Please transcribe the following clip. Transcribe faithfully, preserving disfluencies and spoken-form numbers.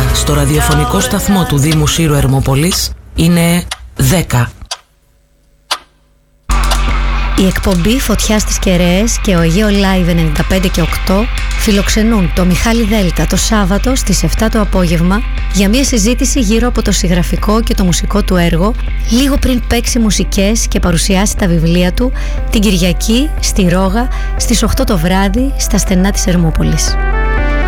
στο ραδιοφωνικό σταθμό του Δήμου Σύρου Ερμόπολης είναι δέκα. Η εκπομπή Φωτιά στις Κεραίες και ο Αιγαίο Live ενενήντα πέντε και οκτώ φιλοξενούν το Μιχάλη Δέλτα το Σάββατο στις επτά το απόγευμα για μια συζήτηση γύρω από το συγγραφικό και το μουσικό του έργο, λίγο πριν παίξει μουσικές και παρουσιάσει τα βιβλία του την Κυριακή στη Ρόγα στις οκτώ το βράδυ στα στενά της Ερμόπολης.